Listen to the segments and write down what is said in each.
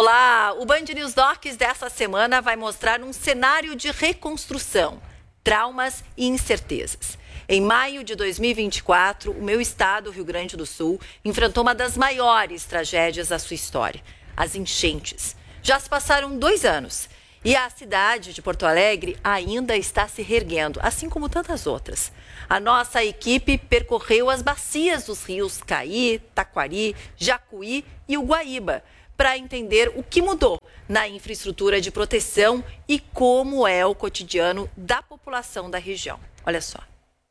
Olá, o Band News Docs dessa semana vai mostrar um cenário de reconstrução, traumas e incertezas. Em maio de 2024, o meu estado, Rio Grande do Sul, enfrentou uma das maiores tragédias da sua história, as enchentes. Já se passaram 2 anos e a cidade de Porto Alegre ainda está se reerguendo, assim como tantas outras. A nossa equipe percorreu as bacias dos rios Caí, Taquari, Jacuí e o Guaíba, para entender o que mudou na infraestrutura de proteção e como é o cotidiano da população da região. Olha só.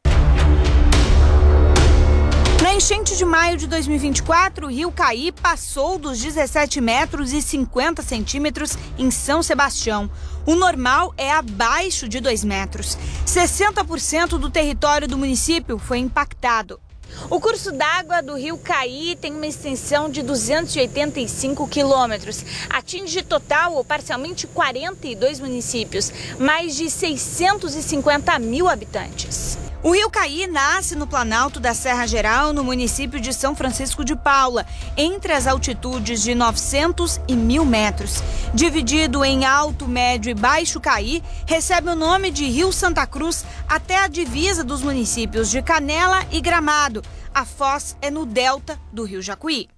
Na enchente de maio de 2024, o rio Caí passou dos 17 metros e 50 centímetros em São Sebastião. O normal é abaixo de 2 metros. 60% do território do município foi impactado. O curso d'água do rio Caí tem uma extensão de 285 quilômetros. Atinge total ou parcialmente 42 municípios, mais de 650 mil habitantes. O rio Caí nasce no Planalto da Serra Geral, no município de São Francisco de Paula, entre as altitudes de 900 e 1.000 metros. Dividido em Alto, Médio e Baixo Caí, recebe o nome de Rio Santa Cruz até a divisa dos municípios de Canela e Gramado. A foz é no delta do rio Jacuí.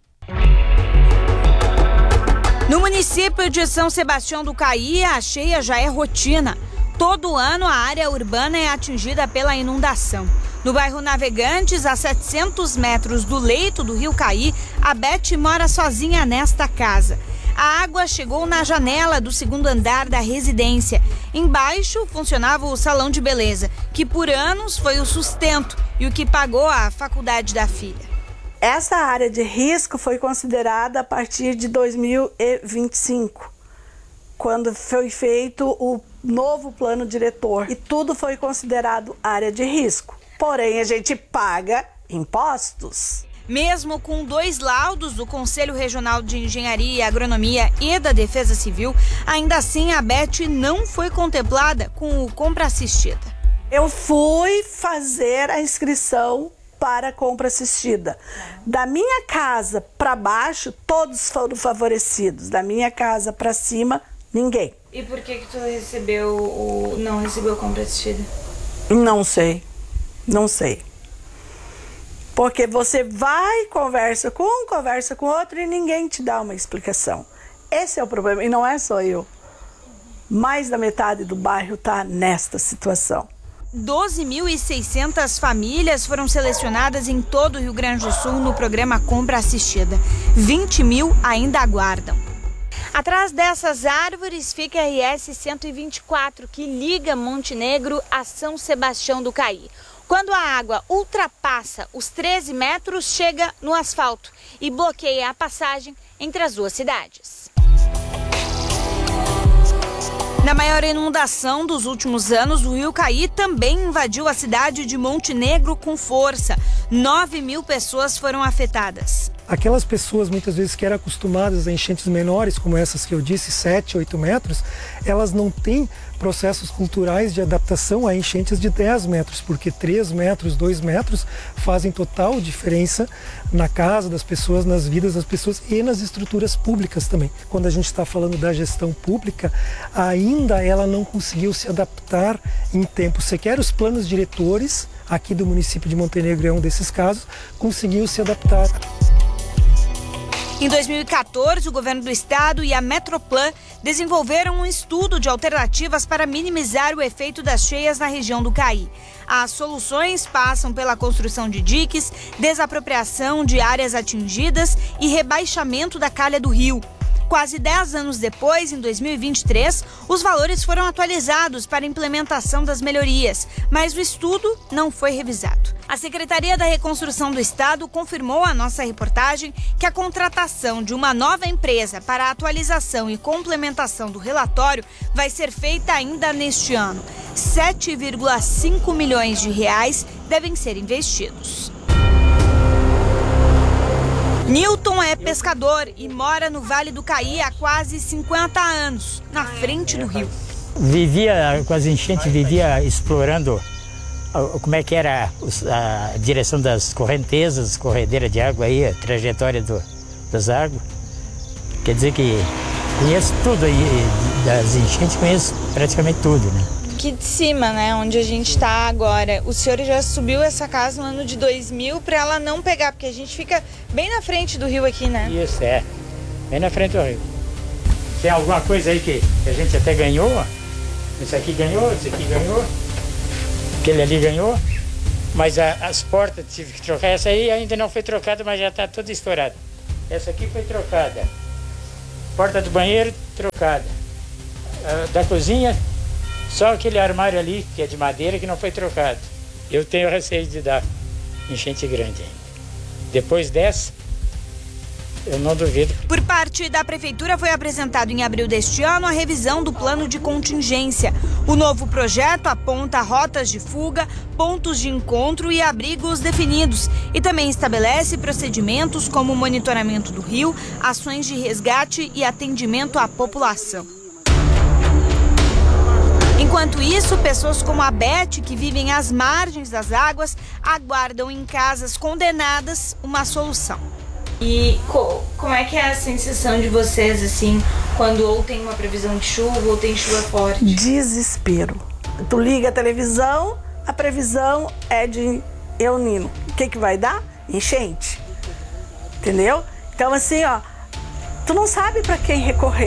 No município de São Sebastião do Caí, a cheia já é rotina. Todo ano, a área urbana é atingida pela inundação. No bairro Navegantes, a 700 metros do leito do rio Caí, a Beth mora sozinha nesta casa. A água chegou na janela do 2º andar da residência. Embaixo funcionava o salão de beleza, que por anos foi o sustento e o que pagou a faculdade da filha. Essa área de risco foi considerada a partir de 2025, quando foi feito o novo plano diretor e tudo foi considerado área de risco. Porém, a gente paga impostos. Mesmo com 2 laudos do Conselho Regional de Engenharia e Agronomia e da Defesa Civil, ainda assim a Beth não foi contemplada com o compra assistida. Eu fui fazer a inscrição para compra assistida. Da minha casa para baixo, todos foram favorecidos. Da minha casa para cima, ninguém. E por que tu não recebeu compra assistida? Não sei. Porque você vai, conversa com um, conversa com outro e ninguém te dá uma explicação. Esse é o problema, e não é só eu. Mais da metade do bairro está nesta situação. 12.600 famílias foram selecionadas em todo o Rio Grande do Sul no programa Compra Assistida. 20 mil ainda aguardam. Atrás dessas árvores fica a RS 124, que liga Montenegro a São Sebastião do Caí. Quando a água ultrapassa os 13 metros, chega no asfalto e bloqueia a passagem entre as 2 cidades. Na maior inundação dos últimos anos, o rio Caí também invadiu a cidade de Montenegro com força. 9.000 pessoas foram afetadas. Aquelas pessoas, muitas vezes, que eram acostumadas a enchentes menores, como essas que eu disse, 7, 8 metros, elas não têm processos culturais de adaptação a enchentes de 10 metros, porque 3 metros, 2 metros fazem total diferença na casa das pessoas, nas vidas das pessoas e nas estruturas públicas também. Quando a gente está falando da gestão pública, ainda ela não conseguiu se adaptar em tempo. Sequer os planos diretores, aqui do município de Montenegro é um desses casos, conseguiu se adaptar. Em 2014, o governo do estado e a Metroplan desenvolveram um estudo de alternativas para minimizar o efeito das cheias na região do Caí. As soluções passam pela construção de diques, desapropriação de áreas atingidas e rebaixamento da calha do rio. Quase 10 anos depois, em 2023, os valores foram atualizados para a implementação das melhorias, mas o estudo não foi revisado. A Secretaria da Reconstrução do Estado confirmou à nossa reportagem que a contratação de uma nova empresa para a atualização e complementação do relatório vai ser feita ainda neste ano. 7,5 milhões de reais devem ser investidos. Newton é pescador e mora no Vale do Caí há quase 50 anos, na frente do rio. Vivia com as enchentes, vivia explorando como é que era a direção das correntezas, corredeira de água aí, a trajetória das águas. Quer dizer que Conheço tudo aí, das enchentes conheço praticamente tudo, né? Aqui de cima, né, onde a gente está agora, o senhor já subiu essa casa no ano de 2000 para ela não pegar, porque a gente fica bem na frente do rio aqui, né? Isso, bem na frente do rio. Tem alguma coisa aí que a gente até ganhou? Esse aqui ganhou, esse aqui ganhou, aquele ali ganhou, mas as portas tive que trocar. Essa aí ainda não foi trocada, mas já está toda estourada. Essa aqui foi trocada. Porta do banheiro, trocada. Da cozinha, só aquele armário ali, que é de madeira, que não foi trocado. Eu tenho receio de dar enchente grande ainda. Depois dessa, eu não duvido. Por parte da Prefeitura, foi apresentado em abril deste ano a revisão do plano de contingência. O novo projeto aponta rotas de fuga, pontos de encontro e abrigos definidos. E também estabelece procedimentos como monitoramento do rio, ações de resgate e atendimento à população. Enquanto isso, pessoas como a Beth, que vivem às margens das águas, aguardam em casas condenadas uma solução. E como é que é a sensação de vocês, assim, quando ou tem uma previsão de chuva ou tem chuva forte? Desespero. Tu liga a televisão, a previsão é de El Niño. O que vai dar? Enchente. Entendeu? Então, assim, ó, tu não sabe para quem recorrer.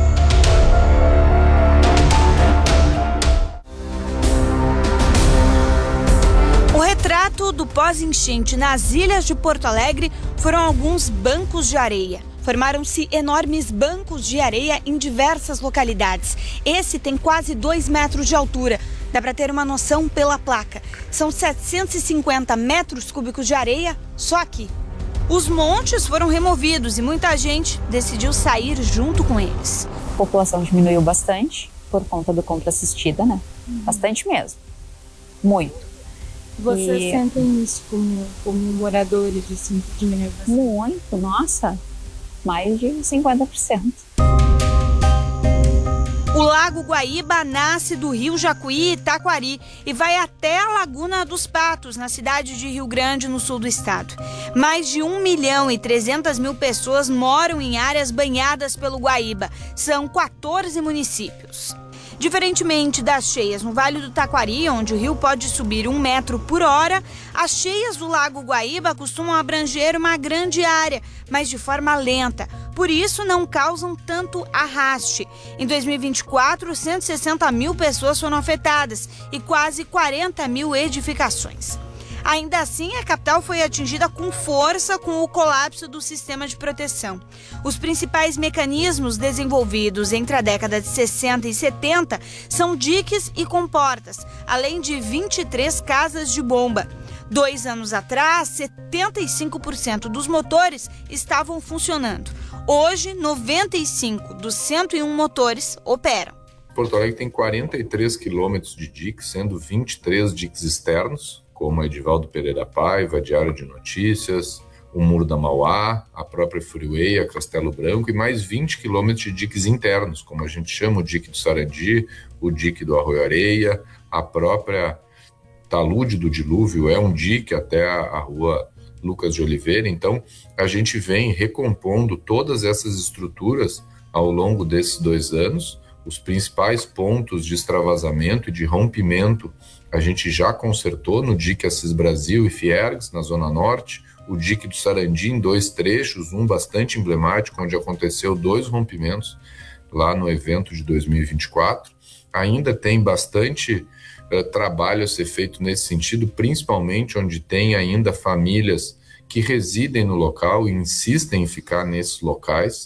O retrato do pós-enchente nas ilhas de Porto Alegre foram alguns bancos de areia. Formaram-se enormes bancos de areia em diversas localidades. Esse tem quase 2 metros de altura. Dá para ter uma noção pela placa. São 750 metros cúbicos de areia só aqui. Os montes foram removidos e muita gente decidiu sair junto com eles. A população diminuiu bastante por conta do compra assistida, né? Bastante mesmo. Muito. Vocês sentem isso como moradores, assim, que diminuiu bastante? Muito, nossa, mais de 50%. O Lago Guaíba nasce do rio Jacuí e Taquari e vai até a Laguna dos Patos, na cidade de Rio Grande, no sul do estado. Mais de 1.300.000 pessoas moram em áreas banhadas pelo Guaíba. São 14 municípios. Diferentemente das cheias no Vale do Taquari, onde o rio pode subir 1 metro por hora, as cheias do Lago Guaíba costumam abranger uma grande área, mas de forma lenta. Por isso, não causam tanto arraste. Em 2024, 160.000 pessoas foram afetadas e quase 40.000 edificações. Ainda assim, a capital foi atingida com força com o colapso do sistema de proteção. Os principais mecanismos desenvolvidos entre a década de 60 e 70 são diques e comportas, além de 23 casas de bomba. 2 anos atrás, 75% dos motores estavam funcionando. Hoje, 95 dos 101 motores operam. Porto Alegre tem 43 quilômetros de diques, sendo 23 diques externos, como a Edivaldo Pereira Paiva, Diário de Notícias, o Muro da Mauá, a própria Freeway, a Castelo Branco, e mais 20 quilômetros de diques internos, como a gente chama o dique do Sarandi, o dique do Arroio Areia, a própria Talude do Dilúvio é um dique até a rua Lucas de Oliveira. Então, a gente vem recompondo todas essas estruturas ao longo desses 2 anos. Os principais pontos de extravasamento e de rompimento a gente já consertou no dique Assis Brasil e Fiergues, na Zona Norte, o dique do Sarandi em 2 trechos, um bastante emblemático, onde aconteceu 2 rompimentos lá no evento de 2024. Ainda tem bastante trabalho a ser feito nesse sentido, principalmente onde tem ainda famílias que residem no local e insistem em ficar nesses locais.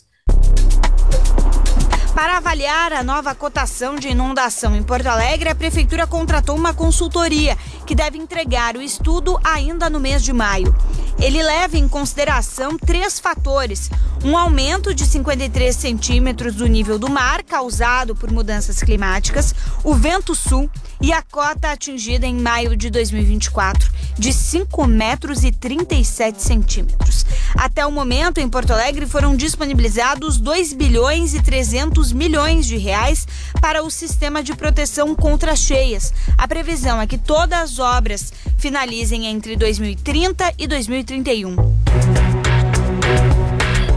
Para avaliar a nova cotação de inundação em Porto Alegre, a Prefeitura contratou uma consultoria que deve entregar o estudo ainda no mês de maio. Ele leva em consideração 3 fatores: um aumento de 53 centímetros do nível do mar causado por mudanças climáticas, o vento sul e a cota atingida em maio de 2024 de 5,37 metros. Até o momento, em Porto Alegre, foram disponibilizados 2 bilhões e 300 milhões de reais para o sistema de proteção contra cheias. A previsão é que todas as obras finalizem entre 2030 e 2031.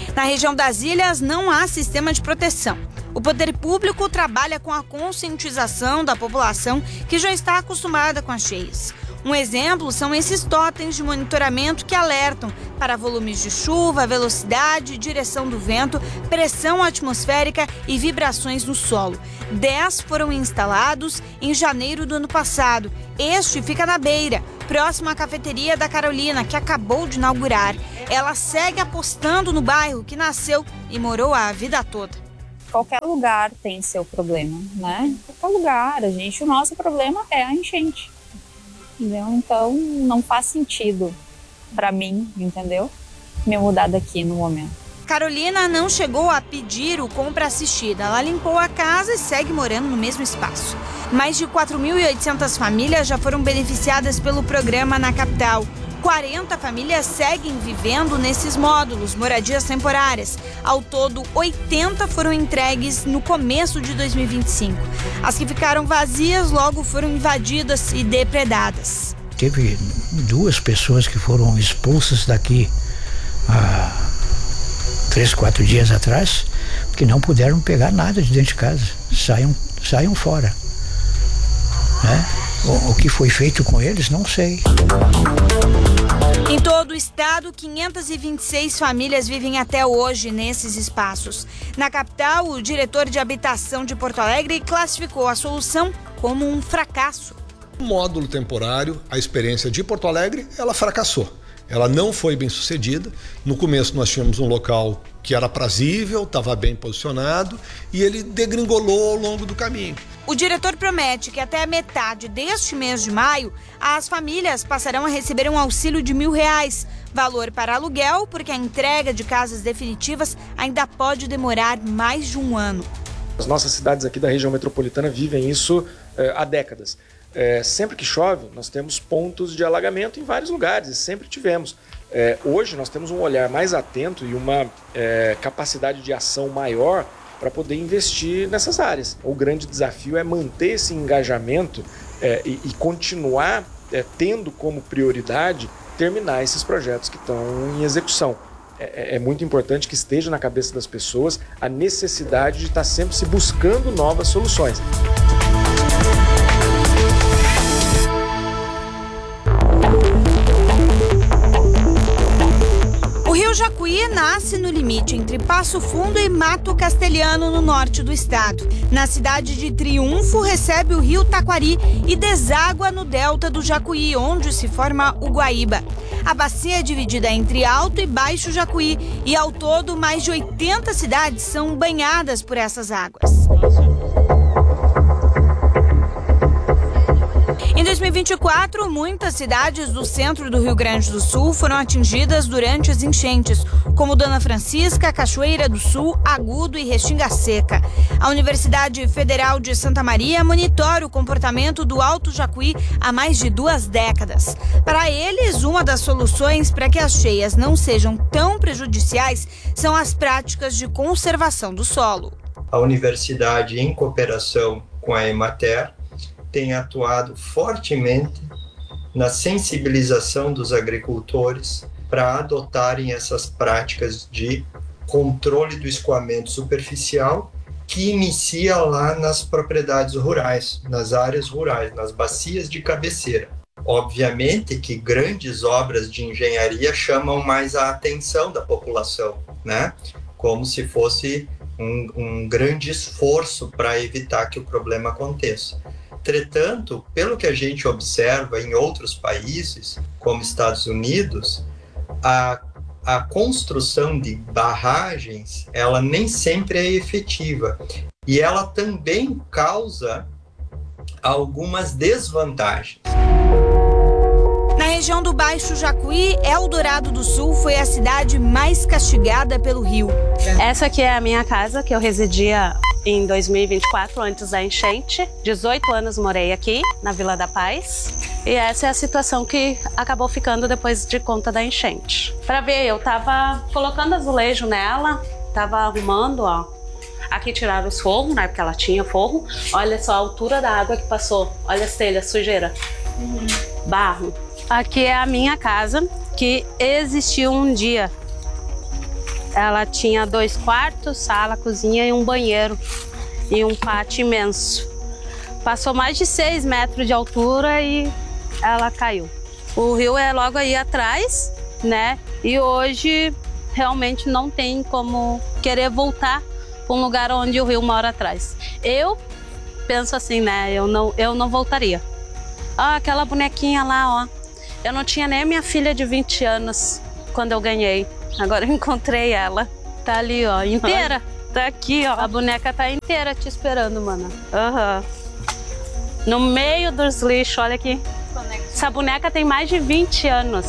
Na região das ilhas não há sistema de proteção. O poder público trabalha com a conscientização da população que já está acostumada com as cheias. Um exemplo são esses totens de monitoramento que alertam para volumes de chuva, velocidade, direção do vento, pressão atmosférica e vibrações no solo. 10 foram instalados em janeiro do ano passado. Este fica na Beira, próximo à cafeteria da Carolina, que acabou de inaugurar. Ela segue apostando no bairro que nasceu e morou a vida toda. Qualquer lugar tem seu problema, né? Qualquer lugar, o nosso problema é a enchente. Entendeu? Então não faz sentido para mim, entendeu? Me mudar daqui no momento. Carolina não chegou a pedir o compra assistida. Ela limpou a casa e segue morando no mesmo espaço. Mais de 4.800 famílias já foram beneficiadas pelo programa na capital. 40 famílias seguem vivendo nesses módulos, moradias temporárias. Ao todo, 80 foram entregues no começo de 2025. As que ficaram vazias logo foram invadidas e depredadas. Teve 2 pessoas que foram expulsas daqui há 3, 4 dias atrás, que não puderam pegar nada de dentro de casa. Saiam fora. Né? O que foi feito com eles, não sei. Em todo o estado, 526 famílias vivem até hoje nesses espaços. Na capital, o diretor de habitação de Porto Alegre classificou a solução como um fracasso. O módulo temporário, a experiência de Porto Alegre, ela fracassou. Ela não foi bem sucedida. No começo nós tínhamos um local que era prazível, estava bem posicionado e ele degringolou ao longo do caminho. O diretor promete que até a metade deste mês de maio, as famílias passarão a receber um auxílio de R$1.000, valor para aluguel, porque a entrega de casas definitivas ainda pode demorar mais de um ano. As nossas cidades aqui da região metropolitana vivem isso há décadas. Sempre que chove, nós temos pontos de alagamento em vários lugares, e sempre tivemos. Hoje nós temos um olhar mais atento e uma capacidade de ação maior para poder investir nessas áreas. O grande desafio é manter esse engajamento e continuar tendo como prioridade terminar esses projetos que estão em execução. É muito importante que esteja na cabeça das pessoas a necessidade de estar sempre se buscando novas soluções. O Rio Jacuí nasce no limite entre Passo Fundo e Mato Castelhano, no norte do estado. Na cidade de Triunfo, recebe o rio Taquari e deságua no delta do Jacuí, onde se forma o Guaíba. A bacia é dividida entre Alto e Baixo Jacuí e, ao todo, mais de 80 cidades são banhadas por essas águas. Em 2024, muitas cidades do centro do Rio Grande do Sul foram atingidas durante as enchentes, como Dona Francisca, Cachoeira do Sul, Agudo e Restinga Seca. A Universidade Federal de Santa Maria monitora o comportamento do Alto Jacuí há mais de 2 décadas. Para eles, uma das soluções para que as cheias não sejam tão prejudiciais são as práticas de conservação do solo. A universidade, em cooperação com a Emater, tem atuado fortemente na sensibilização dos agricultores para adotarem essas práticas de controle do escoamento superficial, que inicia lá nas propriedades rurais, nas áreas rurais, nas bacias de cabeceira. Obviamente que grandes obras de engenharia chamam mais a atenção da população, né? Como se fosse um grande esforço para evitar que o problema aconteça. Entretanto, pelo que a gente observa em outros países, como Estados Unidos, a construção de barragens, ela nem sempre é efetiva. E ela também causa algumas desvantagens. Na região do Baixo Jacuí, Eldorado do Sul foi a cidade mais castigada pelo rio. Essa aqui é a minha casa, que eu residia em 2024, antes da enchente. 18 anos morei aqui, na Vila da Paz. E essa é a situação que acabou ficando depois de conta da enchente. Para ver, eu tava colocando azulejo nela, tava arrumando, ó. Aqui tiraram os forros, né, porque ela tinha forro. Olha só a altura da água que passou. Olha as telhas, sujeira. Barro. Aqui é a minha casa, que existiu um dia. Ela tinha 2 quartos, sala, cozinha e um banheiro e um pátio imenso. Passou mais de 6 metros de altura e ela caiu. O rio é logo aí atrás, né? E hoje realmente não tem como querer voltar para um lugar onde o rio mora atrás. Eu penso assim, né? Eu não voltaria. Ah, aquela bonequinha lá, ó. Eu não tinha nem a minha filha de 20 anos quando eu ganhei. Agora eu encontrei ela. Tá ali, ó, inteira. Tá aqui, ó. A boneca tá inteira te esperando, mana. Aham. No meio dos lixos, olha aqui. Essa boneca tem mais de 20 anos.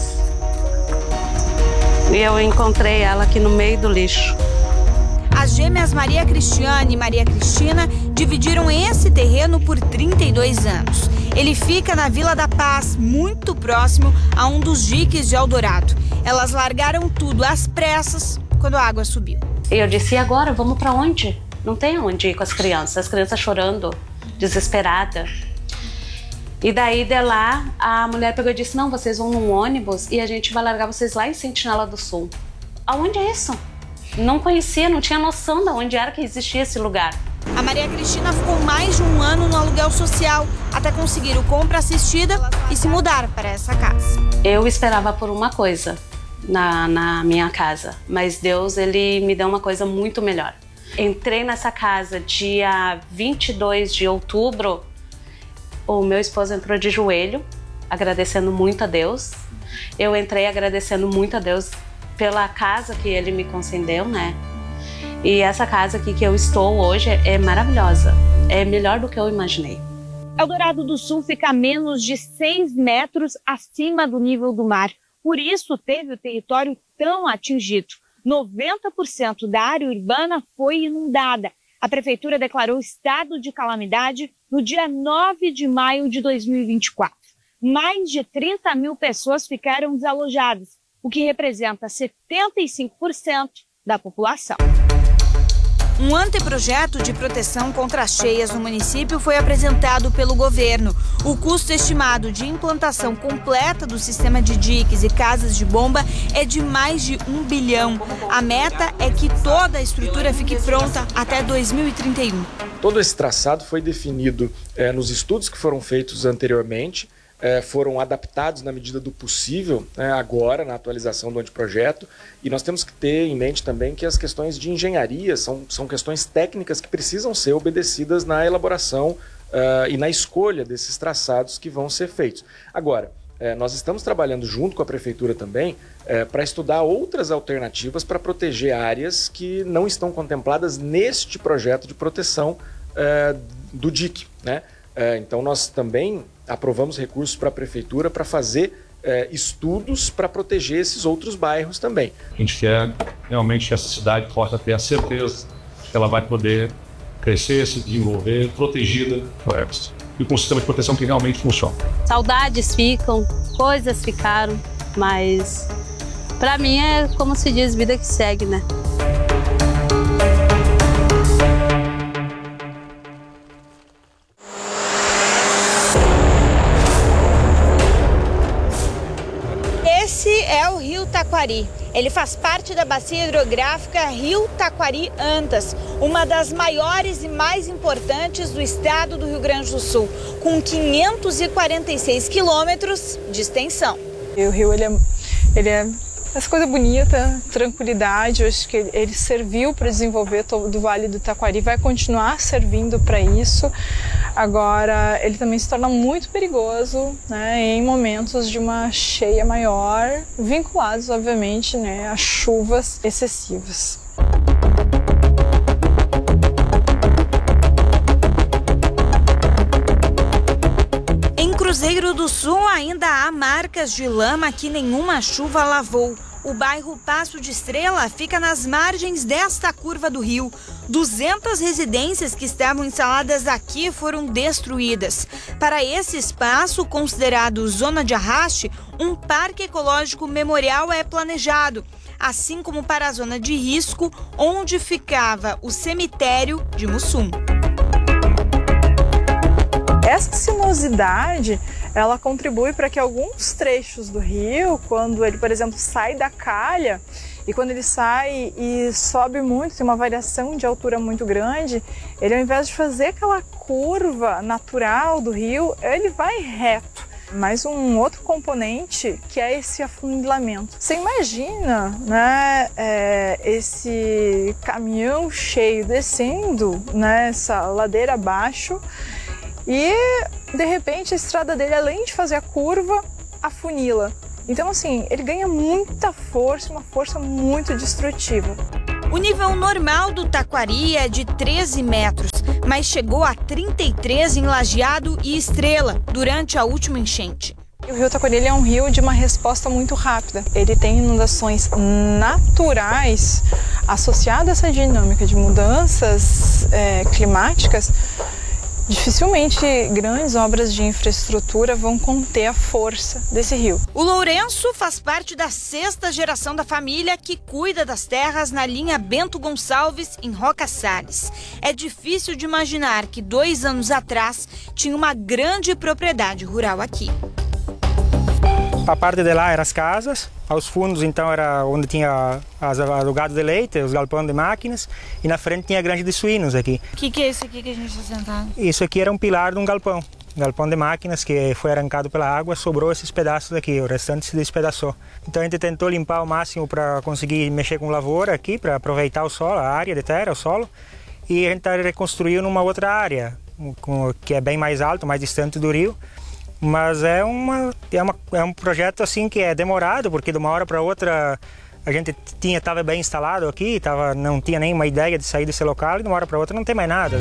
E eu encontrei ela aqui no meio do lixo. As gêmeas Maria Cristiane e Maria Cristina dividiram esse terreno por 32 anos. Ele fica na Vila da Paz, muito próximo a um dos diques de Eldorado. Elas largaram tudo às pressas quando a água subiu. E eu disse, e agora? Vamos para onde? Não tem onde ir com as crianças chorando, desesperada. E daí de lá, a mulher pegou e disse, não, vocês vão num ônibus e a gente vai largar vocês lá em Sentinela do Sul. Aonde é isso? Não conhecia, não tinha noção de onde era que existia esse lugar. A Maria Cristina ficou mais de um ano no aluguel social, até conseguir o compra assistida e se mudar para essa casa. Eu esperava por uma coisa na minha casa, mas Deus, ele me deu uma coisa muito melhor. Entrei nessa casa dia 22 de outubro, o meu esposo entrou de joelho, agradecendo muito a Deus. Eu entrei agradecendo muito a Deus pela casa que ele me concedeu, né? E essa casa aqui que eu estou hoje é maravilhosa, é melhor do que eu imaginei. Eldorado do Sul fica a menos de 6 metros acima do nível do mar. Por isso teve o território tão atingido. 90% da área urbana foi inundada. A prefeitura declarou estado de calamidade no dia 9 de maio de 2024. Mais de 30 mil pessoas ficaram desalojadas, o que representa 75% da população. Um anteprojeto de proteção contra as cheias no município foi apresentado pelo governo. O custo estimado de implantação completa do sistema de diques e casas de bomba é de mais de 1 bilhão. A meta é que toda a estrutura fique pronta até 2031. Todo esse traçado foi definido nos estudos que foram feitos anteriormente, foram adaptados na medida do possível, agora na atualização do anteprojeto, e nós temos que ter em mente também que as questões de engenharia são questões técnicas que precisam ser obedecidas na elaboração e na escolha desses traçados que vão ser feitos. Agora, nós estamos trabalhando junto com a Prefeitura também para estudar outras alternativas para proteger áreas que não estão contempladas neste projeto de proteção do DIC, né? Então nós também aprovamos recursos para a Prefeitura para fazer estudos para proteger esses outros bairros também. A gente quer realmente que essa cidade possa ter a certeza que ela vai poder crescer, se desenvolver, protegida e com um sistema de proteção que realmente funciona. Saudades ficam, coisas ficaram, mas para mim é como se diz, vida que segue, né? Esse é o Rio Taquari. Ele faz parte da bacia hidrográfica Rio Taquari-Antas, uma das maiores e mais importantes do estado do Rio Grande do Sul, com 546 quilômetros de extensão. E o rio, ele é essa coisa bonita, tranquilidade. Eu acho que ele serviu para desenvolver todo o Vale do Taquari, vai continuar servindo para isso. Agora, ele também se torna muito perigoso, né, em momentos de uma cheia maior, vinculados, obviamente, né, a chuvas excessivas. Em Cruzeiro do Sul ainda há marcas de lama que nenhuma chuva lavou. O bairro Passo de Estrela fica nas margens desta curva do rio. 200 residências que estavam instaladas aqui foram destruídas. Para esse espaço, considerado zona de arraste, um parque ecológico memorial é planejado, assim como para a zona de risco, onde ficava o cemitério de Mussum. Essa sinuosidade, ela contribui para que alguns trechos do rio, quando ele, por exemplo, sai da calha E quando ele sai e sobe muito, tem uma variação de altura muito grande, ele ao invés de fazer aquela curva natural do rio, ele vai reto. Mas um outro componente que é esse afunilamento. Você imagina, né, esse caminhão cheio descendo, né, essa ladeira abaixo e de repente a estrada dele, além de fazer a curva, afunila. Então assim, ele ganha muita força, uma força muito destrutiva. O nível normal do Taquari é de 13 metros, mas chegou a 33 em Lajeado e Estrela durante a última enchente. O rio Taquari é um rio de uma resposta muito rápida. Ele tem inundações naturais associadas a essa dinâmica de mudanças climáticas. Dificilmente grandes obras de infraestrutura vão conter a força desse rio. O Lourenço faz parte da 6ª geração da família que cuida das terras na linha Bento Gonçalves, em Roca Salles. É difícil de imaginar que 2 anos atrás tinha uma grande propriedade rural aqui. A parte de lá eram as casas, aos fundos então era onde tinha o gado de leite, os galpões de máquinas, e na frente tinha a granja de suínos aqui. O que é isso aqui que a gente está sentado? Isso aqui era um pilar de um galpão de máquinas que foi arrancado pela água, sobrou esses pedaços aqui, o restante se despedaçou. Então a gente tentou limpar ao máximo para conseguir mexer com lavoura aqui, para aproveitar o solo, a área de terra, o solo, e a gente reconstruiu numa outra área, que é bem mais alto, mais distante do rio. Mas é um projeto assim que é demorado, porque de uma hora para outra a gente estava bem instalado aqui, não tinha nenhuma ideia de sair desse local e de uma hora para outra não tem mais nada.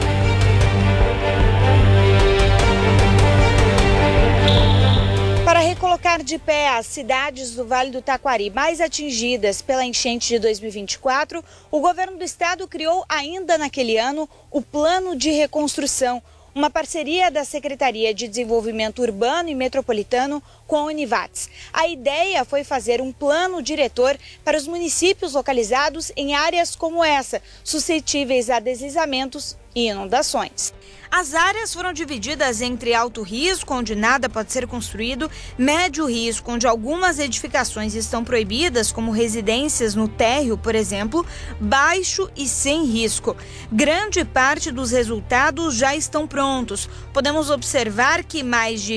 Para recolocar de pé as cidades do Vale do Taquari mais atingidas pela enchente de 2024, o governo do estado criou ainda naquele ano o Plano de Reconstrução, uma parceria da Secretaria de Desenvolvimento Urbano e Metropolitano com a Univates. A ideia foi fazer um plano diretor para os municípios localizados em áreas como essa, suscetíveis a deslizamentos e inundações. As áreas foram divididas entre alto risco, onde nada pode ser construído, médio risco, onde algumas edificações estão proibidas, como residências no térreo, por exemplo, baixo e sem risco. Grande parte dos resultados já estão prontos. Podemos observar que mais de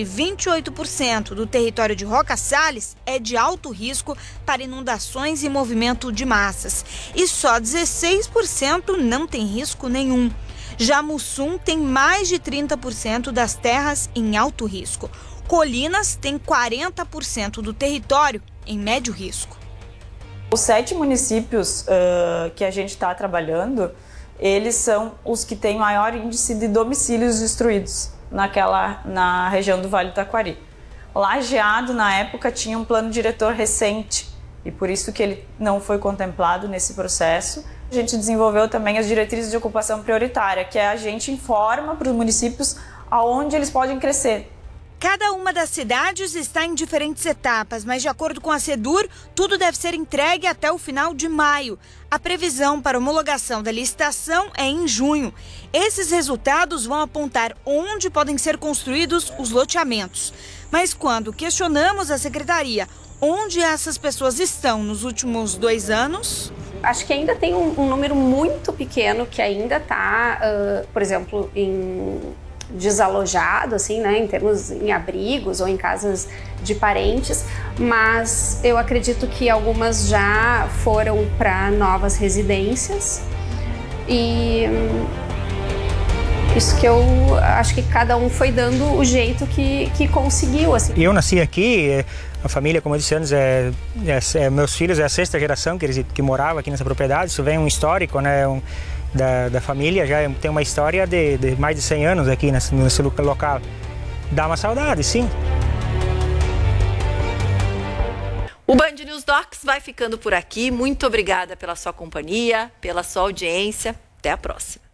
28% do território de Roca Salles é de alto risco para inundações e movimento de massas. E só 16% não tem risco nenhum. Já Mussum tem mais de 30% das terras em alto risco. Colinas tem 40% do território em médio risco. Os 7 municípios que a gente está trabalhando, eles são os que têm maior índice de domicílios destruídos na região do Vale do Taquari. Lajeado, na época, tinha um plano diretor recente e por isso que ele não foi contemplado nesse processo. A gente desenvolveu também as diretrizes de ocupação prioritária, que a gente informa para os municípios aonde eles podem crescer. Cada uma das cidades está em diferentes etapas, mas de acordo com a Sedur, tudo deve ser entregue até o final de maio. A previsão para homologação da licitação é em junho. Esses resultados vão apontar onde podem ser construídos os loteamentos. Mas quando questionamos a secretaria onde essas pessoas estão nos últimos 2 anos... Acho que ainda tem um número muito pequeno que ainda está, por exemplo, desalojado, assim, né, em abrigos ou em casas de parentes, mas eu acredito que algumas já foram para novas residências e isso que eu acho que cada um foi dando o jeito que conseguiu. Assim. Eu nasci aqui, a família, como eu disse antes, meus filhos é a 6ª geração que morava aqui nessa propriedade, isso vem um histórico, né, da família, já tem uma história de mais de 100 anos aqui nesse local. Dá uma saudade, sim. O Band News Docs vai ficando por aqui. Muito obrigada pela sua companhia, pela sua audiência. Até a próxima.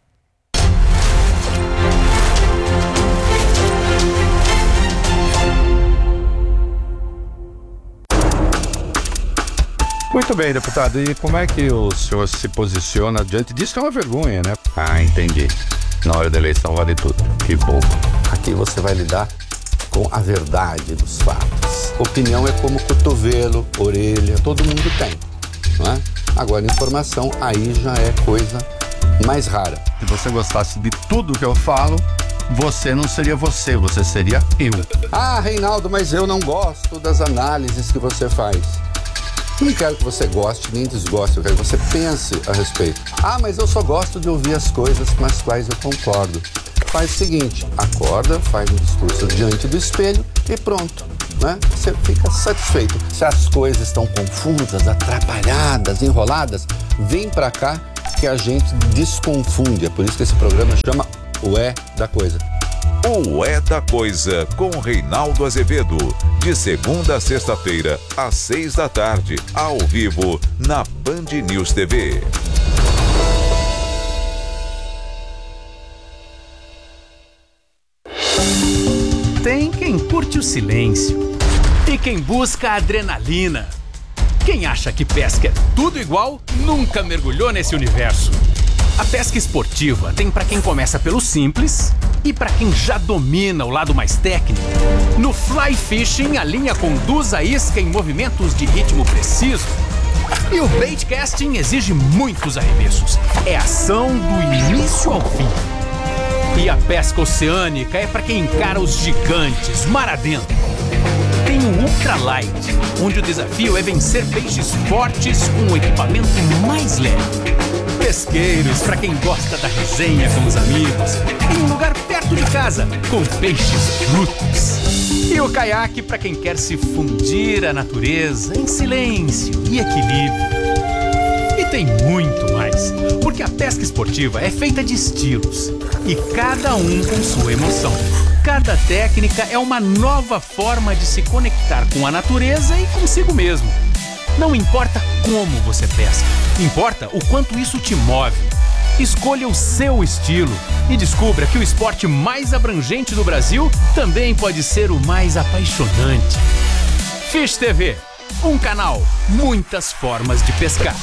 Muito bem, deputado. E como é que o senhor se posiciona diante disso? É uma vergonha, né? Ah, entendi. Na hora da eleição vale tudo. Que bom. Aqui você vai lidar com a verdade dos fatos. Opinião é como cotovelo, orelha, todo mundo tem. não é? Agora, informação aí já é coisa mais rara. Se você gostasse de tudo que eu falo, você não seria você, você seria eu. Ah, Reinaldo, mas eu não gosto das análises que você faz. Eu não quero que você goste nem desgoste, eu quero que você pense a respeito. Ah, mas eu só gosto de ouvir as coisas com as quais eu concordo. Faz o seguinte, acorda, faz um discurso diante do espelho e pronto, né? Você fica satisfeito. Se as coisas estão confusas, atrapalhadas, enroladas, vem pra cá que a gente desconfunde. É por isso que esse programa chama O É da Coisa. O É da Coisa, com Reinaldo Azevedo. De segunda a sexta-feira, às 6 da tarde, ao vivo, na Band News TV. Tem quem curte o silêncio e quem busca a adrenalina. Quem acha que pesca é tudo igual, nunca mergulhou nesse universo. A pesca esportiva tem para quem começa pelo simples e para quem já domina o lado mais técnico. No fly fishing, a linha conduz a isca em movimentos de ritmo preciso. E o bait casting exige muitos arremessos. É ação do início ao fim. E a pesca oceânica é para quem encara os gigantes, mar adentro. Tem o ultralight, onde o desafio é vencer peixes fortes com o equipamento mais leve. Pesqueiros, para quem gosta da resenha com os amigos, em um lugar perto de casa, com peixes brutos. E o caiaque para quem quer se fundir à natureza em silêncio e equilíbrio. E tem muito mais, porque a pesca esportiva é feita de estilos, e cada um com sua emoção. Cada técnica é uma nova forma de se conectar com a natureza e consigo mesmo. Não importa como você pesca, importa o quanto isso te move. Escolha o seu estilo e descubra que o esporte mais abrangente do Brasil também pode ser o mais apaixonante. Fish TV, um canal, muitas formas de pescar.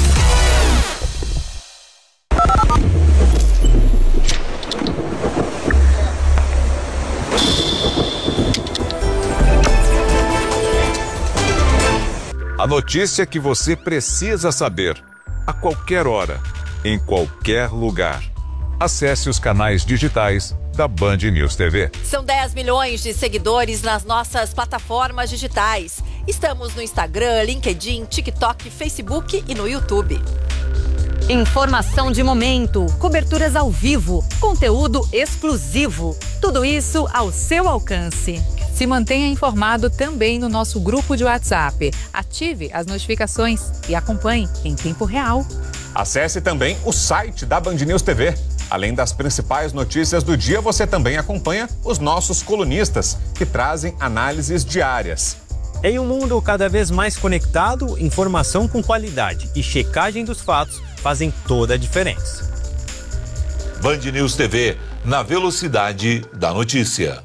A notícia que você precisa saber, a qualquer hora, em qualquer lugar. Acesse os canais digitais da Band News TV. São 10 milhões de seguidores nas nossas plataformas digitais. Estamos no Instagram, LinkedIn, TikTok, Facebook e no YouTube. Informação de momento, coberturas ao vivo, conteúdo exclusivo. Tudo isso ao seu alcance. Se mantenha informado também no nosso grupo de WhatsApp. Ative as notificações e acompanhe em tempo real. Acesse também o site da Band News TV. Além das principais notícias do dia, você também acompanha os nossos colunistas, que trazem análises diárias. Em um mundo cada vez mais conectado, informação com qualidade e checagem dos fatos fazem toda a diferença. Band News TV, na velocidade da notícia.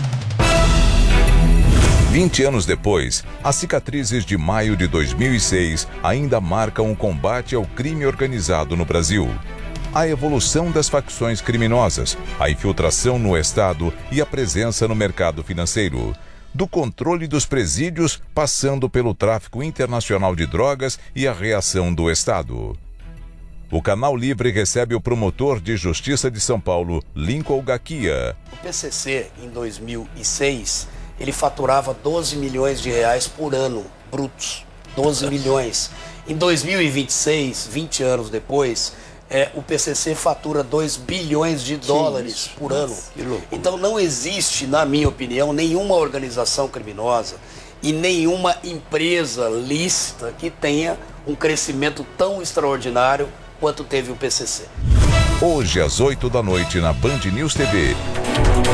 20 anos depois, as cicatrizes de maio de 2006 ainda marcam o combate ao crime organizado no Brasil. A evolução das facções criminosas, a infiltração no Estado e a presença no mercado financeiro. Do controle dos presídios, passando pelo tráfico internacional de drogas e a reação do Estado. O Canal Livre recebe o promotor de Justiça de São Paulo, Lincoln Gaquia. O PCC, em 2006, ele faturava 12 milhões de reais por ano, brutos. 12 milhões. Em 2026, 20 anos depois, o PCC fatura 2 bilhões de dólares por ano. Então não existe, na minha opinião, nenhuma organização criminosa e nenhuma empresa lícita que tenha um crescimento tão extraordinário quanto teve o PCC. Hoje às 8 da noite na Band News TV.